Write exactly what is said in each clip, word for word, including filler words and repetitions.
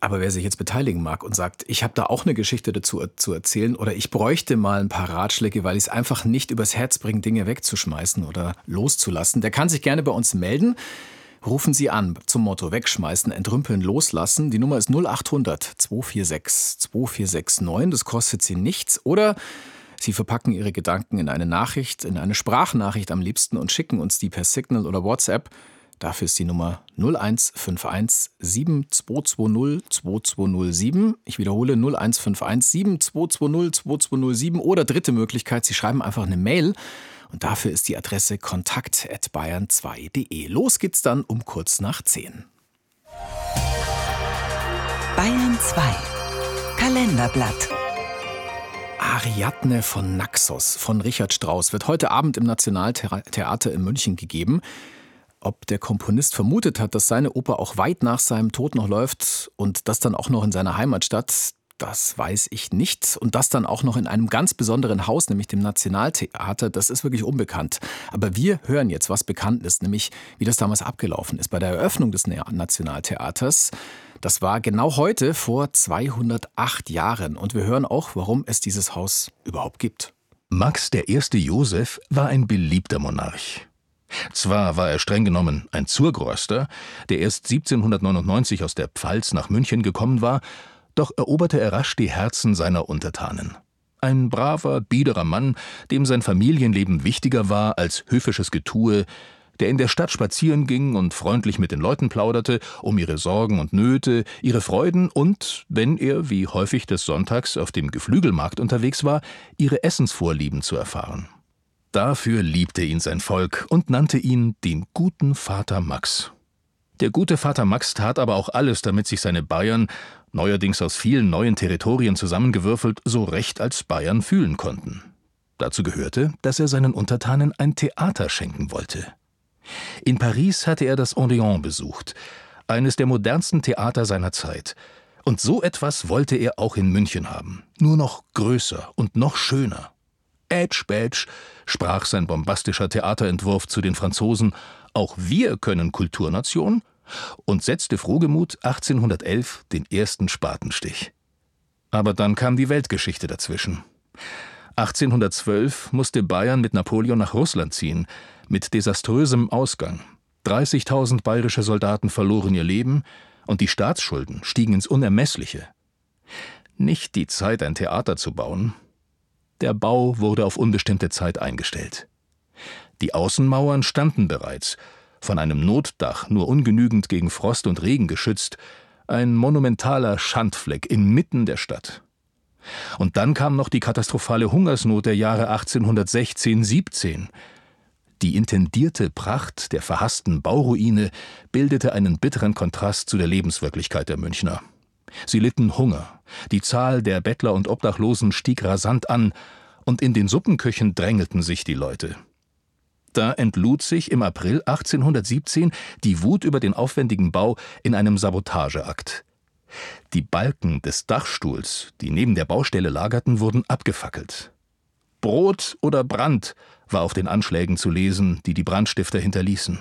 Aber wer sich jetzt beteiligen mag und sagt, ich habe da auch eine Geschichte dazu äh, zu erzählen oder ich bräuchte mal ein paar Ratschläge, weil ich es einfach nicht übers Herz bringe, Dinge wegzuschmeißen oder loszulassen, der kann sich gerne bei uns melden. Rufen Sie an zum Motto Wegschmeißen, Entrümpeln, Loslassen. Die Nummer ist null acht hundert zwei vier sechs zwei vier sechs neun. Das kostet Sie nichts. Oder Sie verpacken Ihre Gedanken in eine Nachricht, in eine Sprachnachricht am liebsten und schicken uns die per Signal oder WhatsApp. Dafür ist die Nummer null eins fünf eins sieben zwei zwei null zwei zwei null sieben. Ich wiederhole null eins fünf eins sieben zwei zwei null zwei zwei null sieben. Oder dritte Möglichkeit, Sie schreiben einfach eine Mail. Und dafür ist die Adresse kontakt at bayern zwei punkt de. Los geht's dann um kurz nach zehn. Bayern zwei Kalenderblatt. Ariadne von Naxos von Richard Strauss wird heute Abend im Nationaltheater in München gegeben. Ob der Komponist vermutet hat, dass seine Oper auch weit nach seinem Tod noch läuft und das dann auch noch in seiner Heimatstadt, das weiß ich nicht. Und das dann auch noch in einem ganz besonderen Haus, nämlich dem Nationaltheater, das ist wirklich unbekannt. Aber wir hören jetzt, was bekannt ist, nämlich wie das damals abgelaufen ist bei der Eröffnung des Nationaltheaters. Das war genau heute vor zweihundertacht Jahren. Und wir hören auch, warum es dieses Haus überhaupt gibt. Max der erste Joseph war ein beliebter Monarch. Zwar war er streng genommen ein Zurgroster, der erst siebzehnhundertneunundneunzig aus der Pfalz nach München gekommen war, doch eroberte er rasch die Herzen seiner Untertanen. Ein braver, biederer Mann, dem sein Familienleben wichtiger war als höfisches Getue, der in der Stadt spazieren ging und freundlich mit den Leuten plauderte, um ihre Sorgen und Nöte, ihre Freuden und, wenn er wie häufig des Sonntags auf dem Geflügelmarkt unterwegs war, ihre Essensvorlieben zu erfahren. Dafür liebte ihn sein Volk und nannte ihn den guten Vater Max. Der gute Vater Max tat aber auch alles, damit sich seine Bayern, neuerdings aus vielen neuen Territorien zusammengewürfelt, so recht als Bayern fühlen konnten. Dazu gehörte, dass er seinen Untertanen ein Theater schenken wollte. In Paris hatte er das Odéon besucht, eines der modernsten Theater seiner Zeit. Und so etwas wollte er auch in München haben, nur noch größer und noch schöner. Ätsch, bätsch, sprach sein bombastischer Theaterentwurf zu den Franzosen, auch wir können Kulturnation, und setzte frohgemut achtzehnhundertelf den ersten Spatenstich. Aber dann kam die Weltgeschichte dazwischen. achtzehnhundertzwölf musste Bayern mit Napoleon nach Russland ziehen, mit desaströsem Ausgang. dreißigtausend bayerische Soldaten verloren ihr Leben und die Staatsschulden stiegen ins Unermessliche. Nicht die Zeit, ein Theater zu bauen. Der Bau wurde auf unbestimmte Zeit eingestellt. Die Außenmauern standen bereits, von einem Notdach nur ungenügend gegen Frost und Regen geschützt, ein monumentaler Schandfleck inmitten der Stadt. Und dann kam noch die katastrophale Hungersnot der Jahre achtzehnhundertsechzehn siebzehn. Die intendierte Pracht der verhassten Bauruine bildete einen bitteren Kontrast zu der Lebenswirklichkeit der Münchner. Sie litten Hunger, die Zahl der Bettler und Obdachlosen stieg rasant an, und in den Suppenküchen drängelten sich die Leute. Da entlud sich im April achtzehnhundertsiebzehn die Wut über den aufwendigen Bau in einem Sabotageakt. Die Balken des Dachstuhls, die neben der Baustelle lagerten, wurden abgefackelt. Brot oder Brand war auf den Anschlägen zu lesen, die die Brandstifter hinterließen.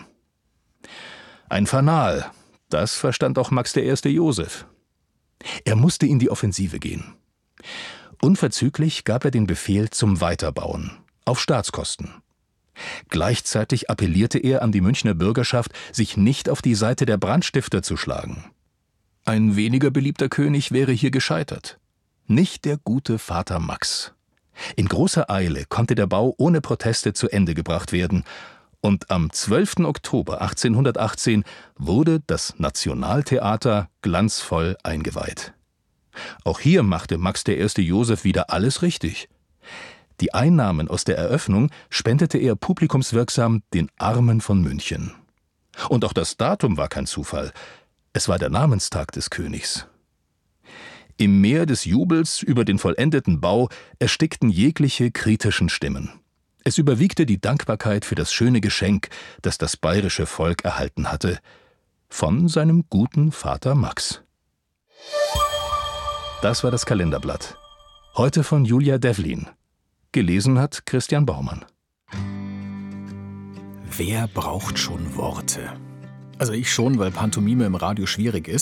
Ein Fanal, das verstand auch Max der erste Joseph. Er musste in die Offensive gehen. Unverzüglich gab er den Befehl zum Weiterbauen, auf Staatskosten. Gleichzeitig appellierte er an die Münchner Bürgerschaft, sich nicht auf die Seite der Brandstifter zu schlagen. Ein weniger beliebter König wäre hier gescheitert. Nicht der gute Vater Max. In großer Eile konnte der Bau ohne Proteste zu Ende gebracht werden, und am zwölften Oktober achtzehnhundertachtzehn wurde das Nationaltheater glanzvoll eingeweiht. Auch hier machte Max der erste Joseph wieder alles richtig. Die Einnahmen aus der Eröffnung spendete er publikumswirksam den Armen von München. Und auch das Datum war kein Zufall. Es war der Namenstag des Königs. Im Meer des Jubels über den vollendeten Bau erstickten jegliche kritischen Stimmen. Es überwiegte die Dankbarkeit für das schöne Geschenk, das das bayerische Volk erhalten hatte, von seinem guten Vater Max. Das war das Kalenderblatt. Heute von Julia Devlin. Gelesen hat Christian Baumann. Wer braucht schon Worte? Also ich schon, weil Pantomime im Radio schwierig ist.